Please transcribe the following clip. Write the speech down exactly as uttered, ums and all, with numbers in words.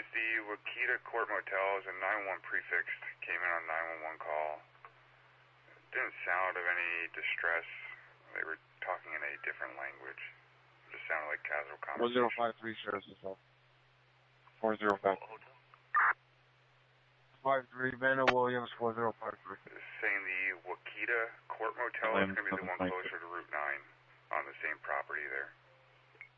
the Wakita Court Motel. Is a nine one one prefix. Came in on nine one one call. It didn't sound of any distress. They were talking in a different language. It just sounded like casual conversation. four zero five three shares yourself. four zero five. five three, Vanna Williams, four zero five three. Saying the Wakita Court Motel is going to be the one closer to Route nine on the same property there.